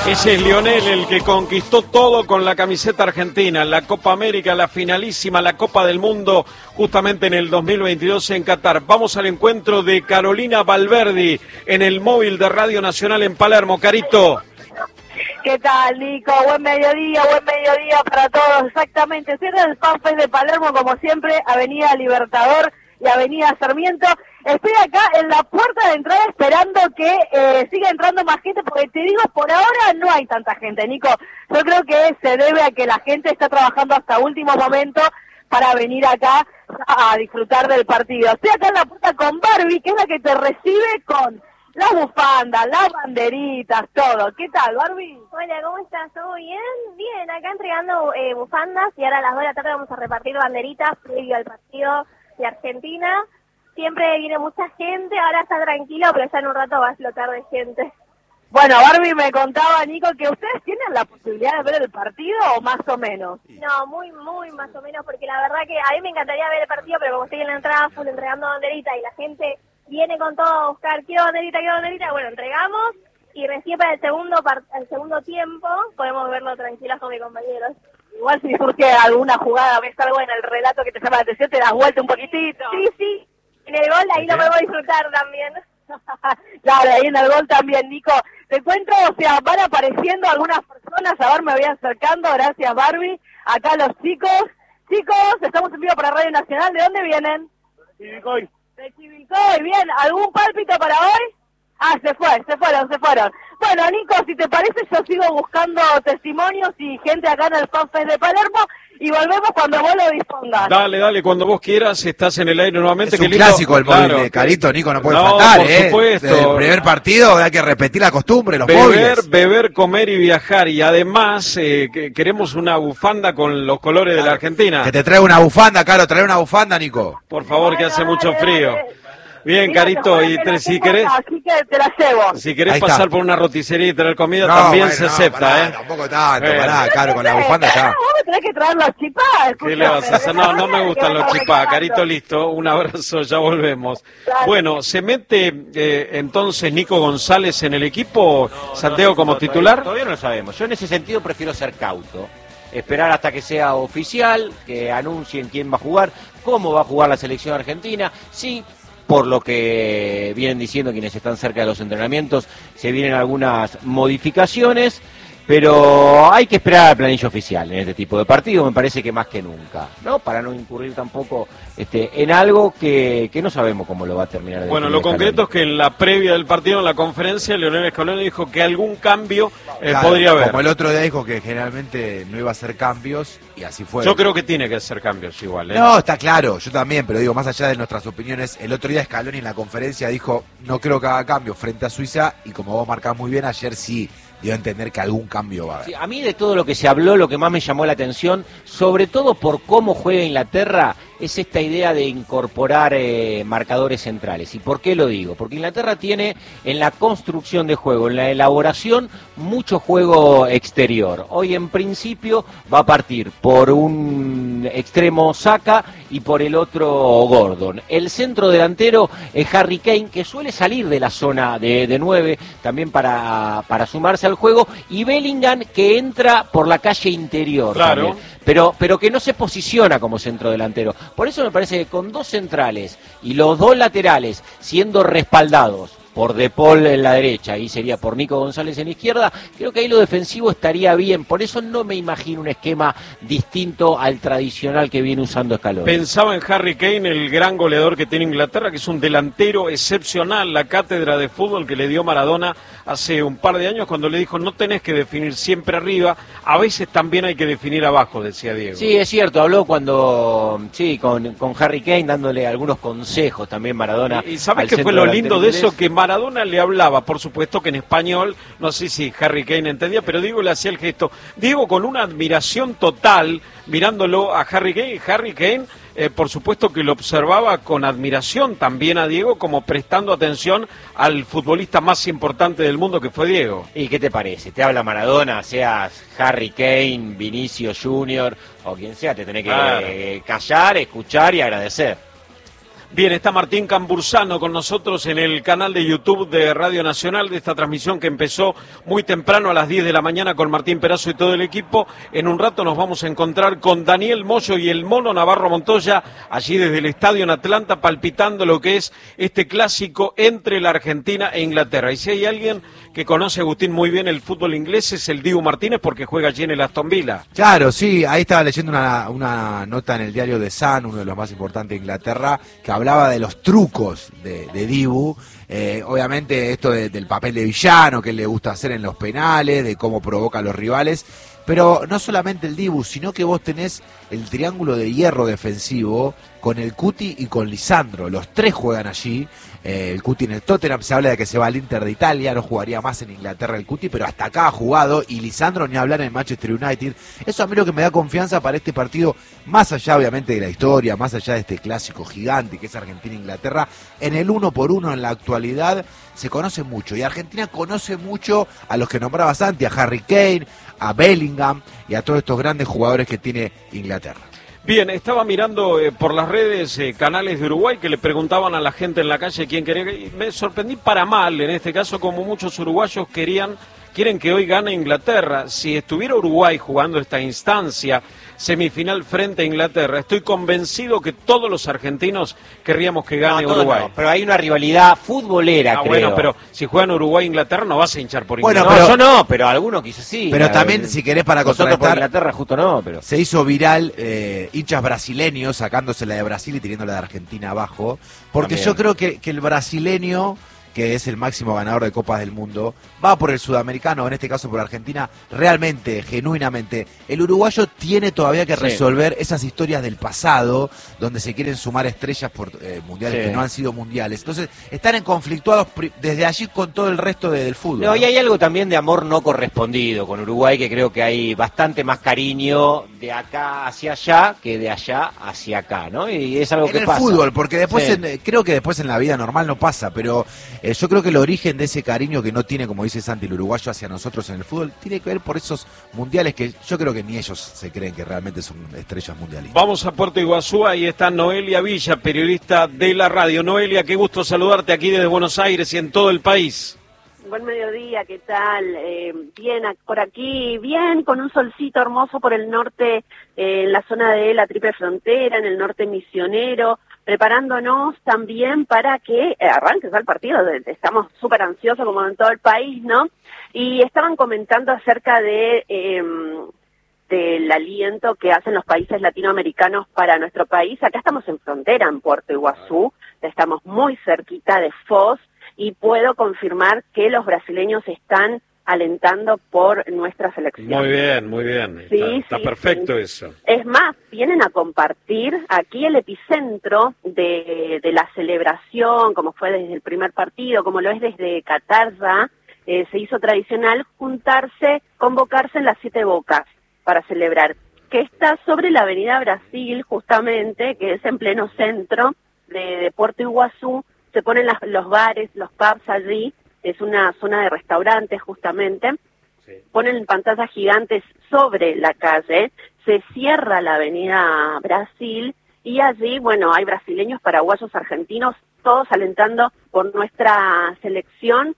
Ese es Lionel, el que conquistó todo con la camiseta argentina, la Copa América, la finalísima, la Copa del Mundo, justamente en el 2022 en Qatar. Vamos al encuentro de Carolina Valverdi en el móvil de Radio Nacional en Palermo. Carito. ¿Qué tal, Nico? Buen mediodía para todos. Exactamente, estoy en el FanFest de Palermo, como siempre, Avenida Libertador y Avenida Sarmiento. Estoy acá en la puerta de entrada esperando que siga entrando más gente, porque te digo, por ahora no hay tanta gente, Nico. Yo creo que se debe a que la gente está trabajando hasta último momento para venir acá a disfrutar del partido. Estoy acá en la puerta con Barbie, que es la que te recibe con las bufandas, las banderitas, todo. ¿Qué tal, Barbie? Hola, ¿cómo estás? ¿Todo bien? Bien, acá entregando bufandas y ahora a las 2 de la tarde vamos a repartir banderitas previo al partido de Argentina. Siempre viene mucha gente, ahora está tranquilo, pero ya en un rato va a explotar de gente. Bueno, Barbie me contaba, Nico, que ustedes tienen la posibilidad de ver el partido o más o menos. No, muy más o menos, porque la verdad que a mí me encantaría ver el partido, pero como estoy en la entrada full entregando banderitas y la gente viene con todo a buscar, quiero banderita, bueno, entregamos y recién para el segundo tiempo podemos verlo tranquilos con mis compañeros. Igual si surge alguna jugada, ves algo en el relato que te llama la atención, te das vuelta un poquitito. Sí, en el gol ahí lo podemos disfrutar también. Claro, ahí en el gol también, Nico. Te cuento, o sea, van apareciendo algunas personas, a ver, me voy acercando, gracias Barbie. Acá los chicos, estamos en vivo para Radio Nacional, ¿de dónde vienen? Chivilcoy. De Chivilcoy, bien, ¿algún pálpito para hoy? Ah, se fueron. Bueno, Nico, si te parece, yo sigo buscando testimonios y gente acá en el FanFest de Palermo y volvemos cuando vos lo dispongas. Dale, cuando vos quieras, estás en el aire nuevamente. Es un clásico el móvil de Carito, Nico, no puede faltar, por supuesto. Desde el primer partido hay que repetir la costumbre, los móviles. Beber, comer y viajar, y además queremos una bufanda con los colores de la Argentina. Que te traiga una bufanda, Caro, trae una bufanda, Nico. Por favor, que hace mucho frío. Bien, Mira, Carito, y si querés, así que te la llevo. Si querés pasar por una roticería y traer comida, también se acepta, pará, tampoco tanto, Caro, con la bufanda ya. Vos me tenés que traer los chipá. ¿Qué le vas a hacer? No me gustan los chipá. Carito, listo, un abrazo, ya volvemos. Dale. Bueno, ¿se mete entonces Nico González en el equipo, Santiago, como titular? Todavía no lo sabemos. Yo en ese sentido prefiero ser cauto. Esperar hasta que sea oficial, que anuncien quién va a jugar, cómo va a jugar la selección argentina. Sí, por lo que vienen diciendo quienes están cerca de los entrenamientos, se vienen algunas modificaciones, pero hay que esperar al planillo oficial en este tipo de partido, me parece que más que nunca, ¿no? Para no incurrir tampoco en algo que no sabemos cómo lo va a terminar. Bueno, lo concreto es que en la previa del partido, en la conferencia, Leonel Scaloni dijo que algún cambio podría haber. Como el otro día dijo que generalmente no iba a hacer cambios, y así fue. Yo creo que tiene que hacer cambios igual, ¿eh? No, está claro, yo también, pero digo, más allá de nuestras opiniones, el otro día Scaloni en la conferencia dijo, no creo que haga cambios frente a Suiza, y como vos marcás muy bien, ayer sí dio a entender que algún cambio va a haber. Sí, a mí de todo lo que se habló, lo que más me llamó la atención, sobre todo por cómo juega Inglaterra, es esta idea de incorporar marcadores centrales. ¿Y por qué lo digo? Porque Inglaterra tiene en la construcción de juego, en la elaboración, mucho juego exterior. Hoy en principio va a partir por un extremo Saka y por el otro Gordon. El centro delantero es Harry Kane, que suele salir de la zona de 9 también para sumarse al juego, y Bellingham, que entra por la calle interior. Claro. También. Pero que no se posiciona como centro delantero. Por eso me parece que con dos centrales y los dos laterales siendo respaldados por De Paul en la derecha y sería por Nico González en la izquierda, creo que ahí lo defensivo estaría bien. Por eso no me imagino un esquema distinto al tradicional que viene usando Scaloni. Pensaba en Harry Kane, el gran goleador que tiene Inglaterra, que es un delantero excepcional, la cátedra de fútbol que le dio Maradona hace un par de años cuando le dijo no tenés que definir siempre arriba, a veces también hay que definir abajo, decía Diego. Sí, es cierto, habló con Harry Kane dándole algunos consejos también Maradona. ¿Y sabes qué fue lo lindo de eso? Que Maradona le hablaba, por supuesto que en español, no sé si Harry Kane entendía, pero Diego le hacía el gesto. Diego con una admiración total, mirándolo a Harry Kane, y Harry Kane, por supuesto que lo observaba con admiración también a Diego, como prestando atención al futbolista más importante del mundo que fue Diego. ¿Y qué te parece? Te habla Maradona, seas Harry Kane, Vinicius Junior o quien sea, te tenés que callar, escuchar y agradecer. Bien, está Martín Cambursano con nosotros en el canal de YouTube de Radio Nacional, de esta transmisión que empezó muy temprano a las 10 de la mañana con Martín Perazo y todo el equipo. En un rato nos vamos a encontrar con Daniel Moyo y el Mono Navarro Montoya, allí desde el estadio en Atlanta, palpitando lo que es este clásico entre la Argentina e Inglaterra. Y si hay alguien que conoce, Agustín, muy bien el fútbol inglés, es el Dibu Martínez, porque juega allí en el Aston Villa. Claro, sí, ahí estaba leyendo una nota en el diario The Sun, uno de los más importantes de Inglaterra, que hablaba de los trucos de Dibu. Obviamente esto del papel de villano que él le gusta hacer en los penales, de cómo provoca a los rivales, pero no solamente el Dibu, sino que vos tenés el triángulo de hierro defensivo con el Cuti y con Lisandro, los tres juegan allí. El Cuti en el Tottenham, se habla de que se va al Inter de Italia, no jugaría más en Inglaterra el Cuti, pero hasta acá ha jugado, y Lisandro ni hablar en Manchester United. Eso a mí lo que me da confianza para este partido, más allá obviamente de la historia, más allá de este clásico gigante que es Argentina-Inglaterra, en el 1-por-1 en la actualidad se conoce mucho, y Argentina conoce mucho a los que nombraba Santi, a Harry Kane, a Bellingham y a todos estos grandes jugadores que tiene Inglaterra. Bien, estaba mirando por las redes canales de Uruguay que le preguntaban a la gente en la calle quién quería, y me sorprendí para mal, en este caso, como muchos uruguayos quieren que hoy gane Inglaterra. Si estuviera Uruguay jugando esta instancia semifinal frente a Inglaterra, estoy convencido que todos los argentinos querríamos que gane Uruguay. No, pero hay una rivalidad futbolera, creo. Bueno, pero si juegan Uruguay e Inglaterra no vas a hinchar por Bueno, Inglaterra. Yo no, pero algunos quizás sí. Pero también, si querés, para nosotros por contrastar, Inglaterra justo no, pero se hizo viral hinchas brasileños sacándose la de Brasil y teniendo la de Argentina abajo, porque también. yo creo que el brasileño, que es el máximo ganador de Copas del Mundo, va por el sudamericano, en este caso por Argentina, realmente, genuinamente. El uruguayo tiene todavía que resolver esas historias del pasado, donde se quieren sumar estrellas por mundiales que no han sido mundiales. Entonces, están conflictuados desde allí con todo el resto del fútbol. No, y hay algo también de amor no correspondido con Uruguay, que creo que hay bastante más cariño de acá hacia allá que de allá hacia acá, ¿no? Y es algo que pasa. En el fútbol, porque después, creo que después en la vida normal no pasa, pero yo creo que el origen de ese cariño que no tiene, como dice Santi, el uruguayo hacia nosotros en el fútbol, tiene que ver por esos mundiales que yo creo que ni ellos se creen que realmente son estrellas mundialistas. Vamos a Puerto Iguazú, ahí está Noelia Villa, periodista de la radio. Noelia, qué gusto saludarte aquí desde Buenos Aires y en todo el país. Buen mediodía, ¿qué tal? Bien, por aquí, bien, con un solcito hermoso por el norte, en la zona de la Triple Frontera, en el norte misionero, preparándonos también para que arranque ya el partido. Estamos súper ansiosos como en todo el país, ¿no? Y estaban comentando acerca del aliento que hacen los países latinoamericanos para nuestro país. Acá estamos en frontera, en Puerto Iguazú, estamos muy cerquita de Foz, y puedo confirmar que los brasileños están alentando por nuestra selección. Muy bien. Sí, está perfecto eso. Es más, vienen a compartir aquí el epicentro de la celebración, como fue desde el primer partido, como lo es desde Qatar ya, se hizo tradicional convocarse en las 7 Bocas para celebrar, que está sobre la avenida Brasil, justamente, que es en pleno centro de Puerto Iguazú. Se ponen los bares, los pubs allí, es una zona de restaurantes justamente, ponen pantallas gigantes sobre la calle, se cierra la avenida Brasil y allí, bueno, hay brasileños, paraguayos, argentinos, todos alentando por nuestra selección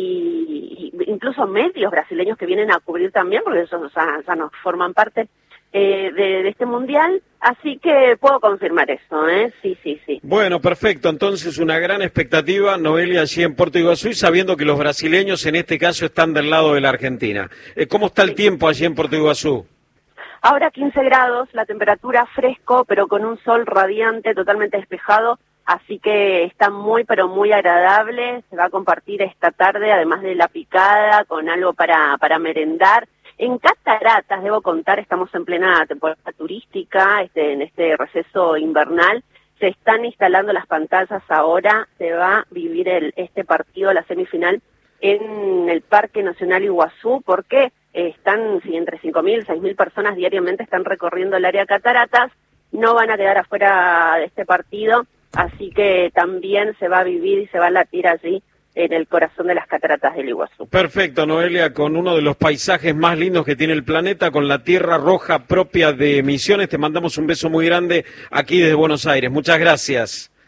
y incluso medios brasileños que vienen a cubrir también, porque ellos ya nos forman parte de este mundial, así que puedo confirmar eso, sí. Bueno, perfecto, entonces una gran expectativa, Noelia, allí en Puerto Iguazú, y sabiendo que los brasileños en este caso están del lado de la Argentina. ¿Cómo está el tiempo allí en Puerto Iguazú? Ahora 15 grados, la temperatura fresco, pero con un sol radiante, totalmente despejado, así que está muy, pero muy agradable. Se va a compartir esta tarde, además de la picada, con algo para merendar. En Cataratas, debo contar, estamos en plena temporada turística, en este receso invernal, se están instalando las pantallas ahora, se va a vivir este partido, la semifinal, en el Parque Nacional Iguazú, porque están, si entre 5.000 y 6.000 personas diariamente están recorriendo el área Cataratas, no van a quedar afuera de este partido, así que también se va a vivir y se va a latir allí en el corazón de las cataratas del Iguazú. Perfecto, Noelia, con uno de los paisajes más lindos que tiene el planeta, con la tierra roja propia de Misiones. Te mandamos un beso muy grande aquí desde Buenos Aires. Muchas gracias.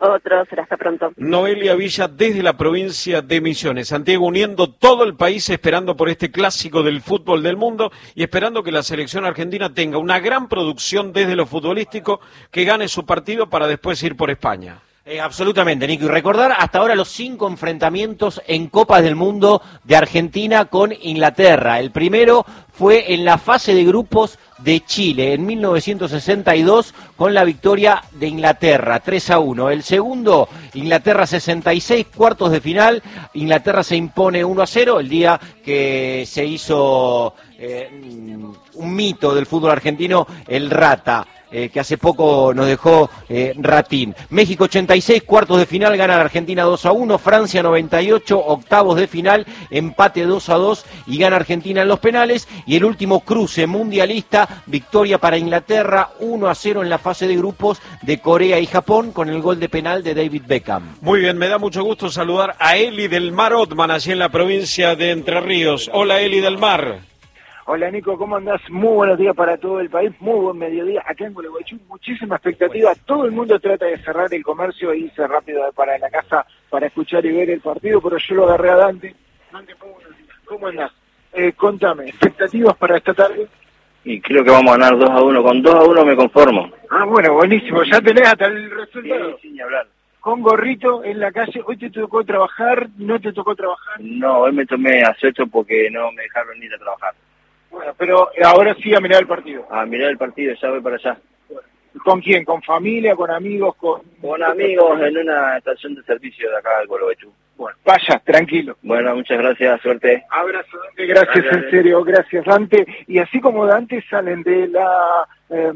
Otro, será hasta pronto. Noelia Villa desde la provincia de Misiones. Santiago, uniendo todo el país, esperando por este clásico del fútbol del mundo y esperando que la selección argentina tenga una gran producción desde lo futbolístico, que gane su partido para después ir por España. Absolutamente, Nico. Y recordar hasta ahora los 5 enfrentamientos en Copas del Mundo de Argentina con Inglaterra. El primero fue en la fase de grupos de Chile en 1962 con la victoria de Inglaterra 3-1. El segundo, Inglaterra 66, cuartos de final. Inglaterra se impone 1-0 el día que se hizo un mito del fútbol argentino, el Rata. Que hace poco nos dejó Ratín. México 86, cuartos de final, gana la Argentina 2-1. Francia 98, octavos de final, empate 2-2 y gana Argentina en los penales. Y el último cruce mundialista, victoria para Inglaterra 1-0 en la fase de grupos de Corea y Japón con el gol de penal de David Beckham. Muy bien, me da mucho gusto saludar a Eli del Mar Otman, allí en la provincia de Entre Ríos. Hola, Eli del Mar. Hola Nico, ¿cómo andás? Muy buenos días para todo el país, muy buen mediodía. Acá en Gualeguaychú, muchísima expectativa. Todo el mundo trata de cerrar el comercio e irse rápido para la casa para escuchar y ver el partido, pero yo lo agarré a Dante. Dante, muy buenos días. ¿Cómo andás? Contame, ¿expectativas para esta tarde? Y creo que vamos a ganar 2-1. Con 2-1 me conformo. Ah, bueno, buenísimo. ¿Ya tenés hasta el resultado? Sí, sin hablar. Con gorrito en la calle. ¿Hoy te tocó trabajar? ¿No te tocó trabajar? No, hoy me tomé asueto porque no me dejaron ir a trabajar. Bueno, pero ahora sí a mirar el partido. A mirar el partido, ya voy para allá. ¿Con quién? ¿Con familia? ¿Con amigos? Con amigos en una estación de servicio de acá del Gualeguaychú. Bueno, vaya, tranquilo. Bueno, muchas gracias, suerte. Abrazo, Dante, gracias, en serio, gracias, Dante. Y así como Dante salen de la,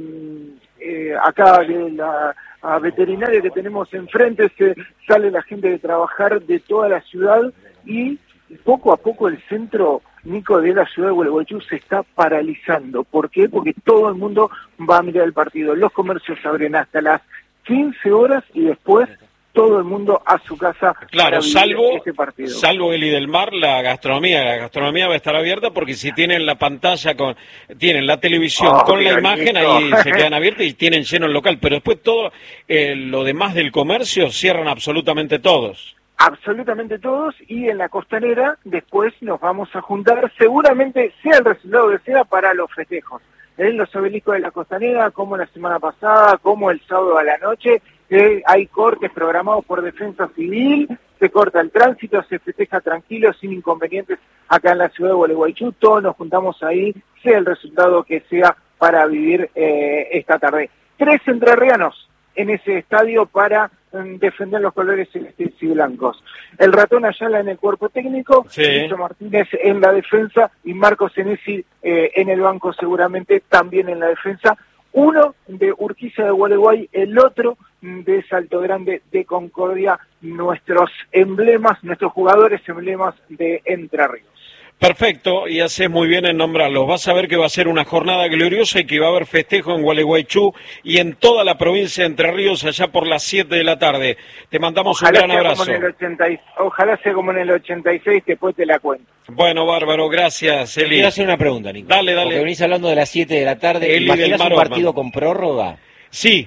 acá de la veterinaria que tenemos enfrente, sale la gente de trabajar de toda la ciudad y poco a poco el centro, Nico, de la ciudad de Gualeguaychú se está paralizando. ¿Por qué? Porque todo el mundo va a mirar el partido. Los comercios abren hasta las 15 horas y después todo el mundo a su casa. Claro, partido. salvo Eli del Mar, la gastronomía va a estar abierta porque si tienen la pantalla tienen la televisión con la imagen, ahí se quedan abiertas y tienen lleno el local, pero después todo lo demás del comercio cierran absolutamente todos. Absolutamente todos, y en la costanera después nos vamos a juntar, seguramente sea el resultado que sea, para los festejos. En los obeliscos de la costanera, como la semana pasada, como el sábado a la noche, hay cortes programados por Defensa Civil, se corta el tránsito, se festeja tranquilo, sin inconvenientes acá en la ciudad de Gualeguaychú, todos nos juntamos ahí, sea el resultado que sea para vivir esta tarde. 3 entrerrianos en ese estadio para defender los colores celestes y blancos. El Ratón Ayala en el cuerpo técnico, Lucho Martínez en la defensa y Marcos Senesi en el banco seguramente también en la defensa. Uno de Urquiza de Gualeguay, el otro de Salto Grande de Concordia, nuestros emblemas, nuestros jugadores emblemas de Entre Ríos. Perfecto, y haces muy bien en nombrarlos. Vas a ver que va a ser una jornada gloriosa y que va a haber festejo en Gualeguaychú y en toda la provincia de Entre Ríos allá por las 7 de la tarde. Te mandamos un gran abrazo. Ojalá sea como en el 86, después te la cuento. Bueno, bárbaro, gracias, Eli. Quiero hacer una pregunta, Nico. Dale. Porque venís hablando de las 7 de la tarde. Eli ¿Imaginás del un partido con prórroga? Sí,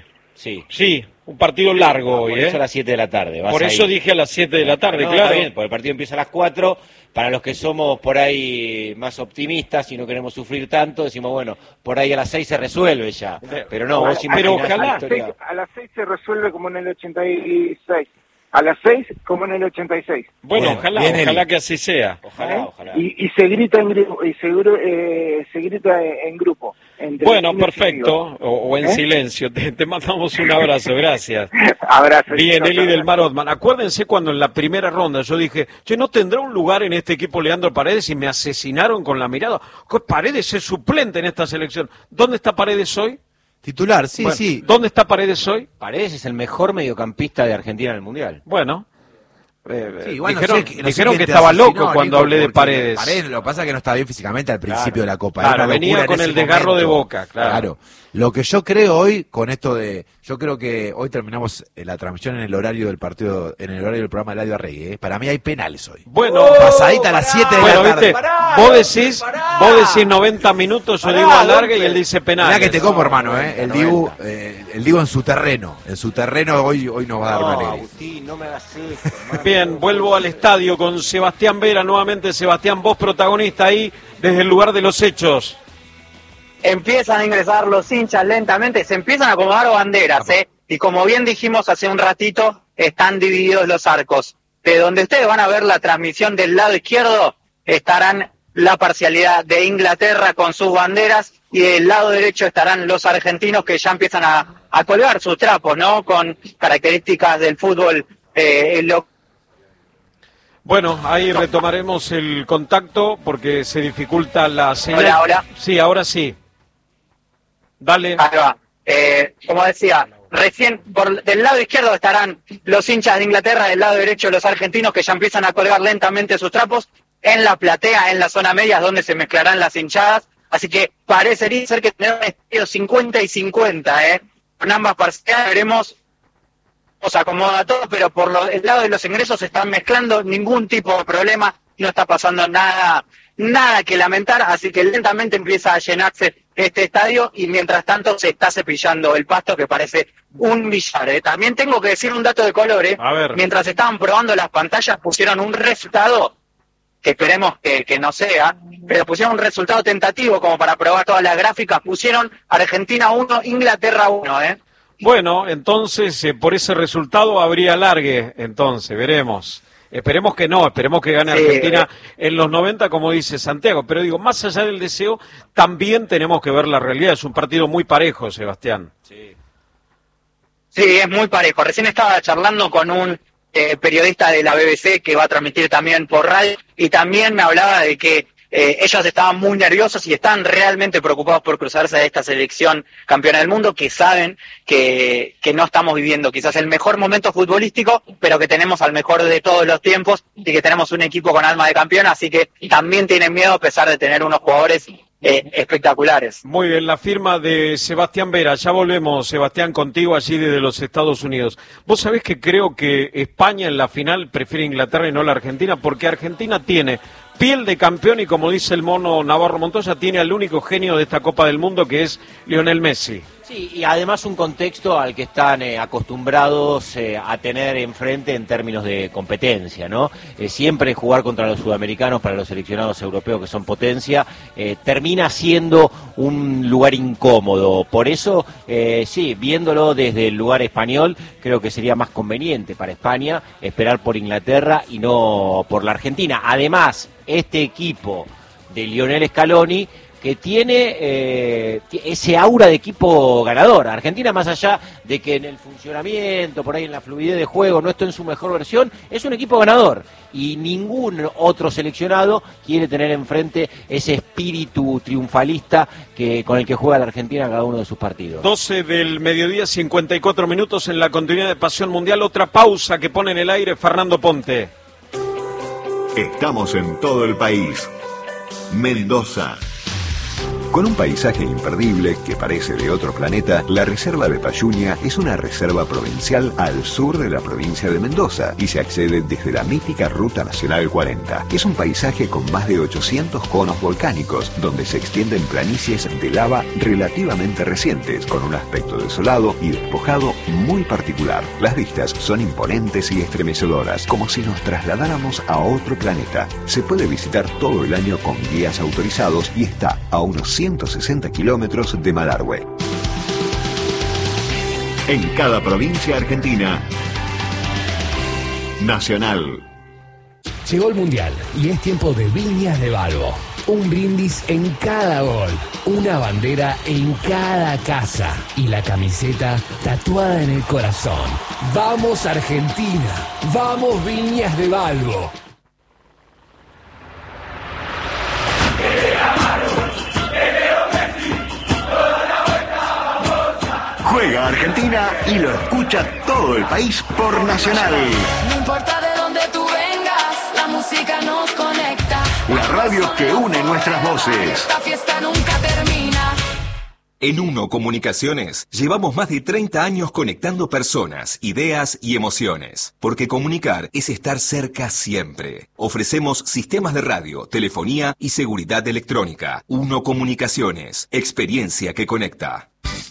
un partido largo hoy, Por eso a las 7 de la tarde. Por eso dije a las 7 de la tarde, claro. Está bien, porque el partido empieza a las 4. Para los que somos por ahí más optimistas y no queremos sufrir tanto, decimos, bueno, por ahí a las 6 se resuelve ya. Pero no, vos pero ojalá. A las 6 se resuelve como en el 86. A las 6 como en el 86. Bueno, ojalá que así sea. Ojalá. Y se grita en grupo, y se grita en grupo. Bueno, perfecto, o en silencio. Te mandamos un abrazo, gracias. Abrazo. Bien, Eli del Mar Otman. Acuérdense cuando en la primera ronda yo dije, ¿no tendrá un lugar en este equipo Leandro Paredes? Y me asesinaron con la mirada. Paredes es suplente en esta selección. ¿Dónde está Paredes hoy? Titular, sí, bueno, sí. ¿Dónde está Paredes hoy? Paredes es el mejor mediocampista de Argentina en el Mundial. Bueno. Sí, igual dijeron que estaba loco cuando hablé de Paredes. Paredes, lo que pasa es que no estaba bien físicamente al principio de la Copa. Claro, venía con el desgarro de Boca, claro. Lo que yo creo hoy, con esto yo creo que hoy terminamos la transmisión en el horario del partido, en el horario del programa de Eladio Arregui. Para mí hay penales hoy. Bueno, pasadita a las 7 de la tarde. Vos Vos decís 90 minutos, yo digo alargue y él dice penal. Mirá que te como, hermano, el Dibu en su terreno. En su terreno hoy nos va a dar una alegría. Agustín, no me hagas esto, Bien, vuelvo al estadio con Sebastián Vera, nuevamente Sebastián, vos protagonista ahí desde el lugar de los hechos. Empiezan a ingresar los hinchas lentamente, se empiezan a acomodar banderas, y como bien dijimos hace un ratito, están divididos los arcos. De donde ustedes van a ver la transmisión del lado izquierdo, estarán la parcialidad de Inglaterra con sus banderas, y del lado derecho estarán los argentinos que ya empiezan a colgar sus trapos, ¿no? Con características del fútbol Bueno, ahí retomaremos el contacto porque se dificulta la señal. Hola, hola. Sí, ahora sí. Dale. Ahí va. Como decía, recién del lado izquierdo estarán los hinchas de Inglaterra, del lado derecho los argentinos que ya empiezan a colgar lentamente sus trapos. En la platea, en la zona media, es donde se mezclarán las hinchadas. Así que parecería ser que tenemos un estadio 50 y 50, con ambas parcialidades veremos. Se acomoda todo, pero por el lado de los ingresos se están mezclando, ningún tipo de problema, no está pasando nada que lamentar, así que lentamente empieza a llenarse este estadio y mientras tanto se está cepillando el pasto que parece un billar. También tengo que decir un dato de color, A ver. Mientras estaban probando las pantallas pusieron un resultado que esperemos que no sea, pero pusieron un resultado tentativo como para probar todas las gráficas, pusieron Argentina 1, Inglaterra 1, Bueno, entonces por ese resultado habría alargue, entonces, veremos. Esperemos que no, esperemos que gane Argentina en los 90, como dice Santiago. Pero digo, más allá del deseo, también tenemos que ver la realidad. Es un partido muy parejo, Sebastián. Sí, es muy parejo. Recién estaba charlando con un periodista de la BBC que va a transmitir también por radio y también me hablaba de que ellos estaban muy nerviosos y están realmente preocupados por cruzarse a esta selección campeona del mundo, que saben que no estamos viviendo quizás el mejor momento futbolístico, pero que tenemos al mejor de todos los tiempos y que tenemos un equipo con alma de campeón, así que también tienen miedo a pesar de tener unos jugadores espectaculares. Muy bien, la firma de Sebastián Vera. Ya volvemos, Sebastián, contigo allí desde los Estados Unidos. Vos sabés que creo que España en la final prefiere Inglaterra y no la Argentina, porque Argentina tiene piel de campeón y, como dice el mono Navarro Montoya, tiene al único genio de esta Copa del Mundo, que es Lionel Messi. Sí, y además un contexto al que están acostumbrados a tener enfrente en términos de competencia, ¿no? Siempre jugar contra los sudamericanos, para los seleccionados europeos que son potencia, termina siendo un lugar incómodo. Por eso, sí, viéndolo desde el lugar español, creo que sería más conveniente para España esperar por Inglaterra y no por la Argentina. Además, este equipo de Lionel Scaloni, que tiene ese aura de equipo ganador. Argentina, más allá de que en el funcionamiento, por ahí en la fluidez de juego, no esté en su mejor versión, es un equipo ganador. Y ningún otro seleccionado quiere tener enfrente ese espíritu triunfalista con el que juega la Argentina en cada uno de sus partidos. 12 del mediodía, 54 minutos en la continuidad de Pasión Mundial. Otra pausa que pone en el aire Fernando Ponte. Estamos en todo el país. Mendoza. Con un paisaje imperdible que parece de otro planeta, la Reserva de Payunia es una reserva provincial al sur de la provincia de Mendoza y se accede desde la mítica Ruta Nacional 40. Es un paisaje con más de 800 conos volcánicos, donde se extienden planicies de lava relativamente recientes, con un aspecto desolado y despojado muy particular. Las vistas son imponentes y estremecedoras, como si nos trasladáramos a otro planeta. Se puede visitar todo el año con guías autorizados y está a unos 160 kilómetros de Malargüe. En cada provincia argentina, Nacional. Llegó el Mundial y es tiempo de Viñas de Balbo. Un brindis en cada gol, una bandera en cada casa y la camiseta tatuada en el corazón. ¡Vamos Argentina! ¡Vamos Viñas de Balbo! Juega Argentina y lo escucha todo el país por Nacional. No importa de dónde tú vengas, la música nos conecta. La radio que une nuestras voces. Esta fiesta nunca termina. En Uno Comunicaciones llevamos más de 30 años conectando personas, ideas y emociones. Porque comunicar es estar cerca siempre. Ofrecemos sistemas de radio, telefonía y seguridad electrónica. Uno Comunicaciones, experiencia que conecta.